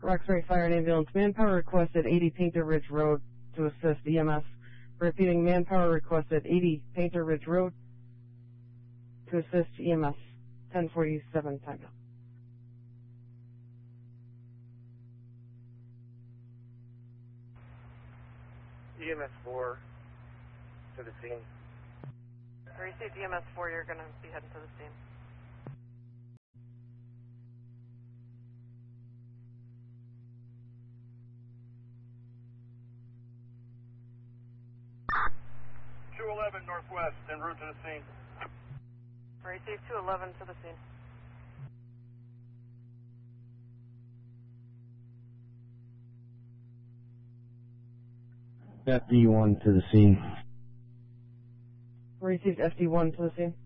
Roxbury Fire and Ambulance. Manpower requested 80 Painter Ridge Road to assist EMS. Repeating, manpower requested 80 Painter Ridge Road to assist EMS. 10:47 time now. EMS 4 to the scene. Received EMS 4, you're going to be heading to the scene. Northwest, en route to the scene. Received 211 to the scene. FD1 to the scene. Received FD1 to the scene.